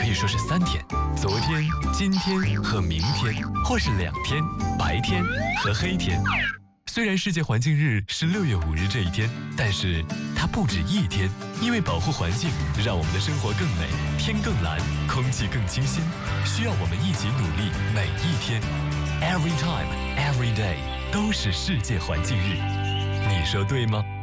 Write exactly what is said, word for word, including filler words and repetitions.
可以说是三天：昨天、今天和明天，或是两天：白天和黑天。虽然世界环境日是六月五日这一天，但是它不止一天，因为保护环境，让我们的生活更美，天更蓝，空气更清新，需要我们一起努力，每一天。Every time, every day， 都是世界环境日。你说对吗？